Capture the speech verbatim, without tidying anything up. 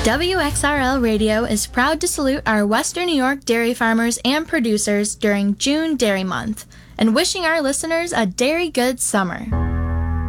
W X R L Radio is proud to salute our Western New York dairy farmers and producers during June Dairy Month, and wishing our listeners a dairy good summer.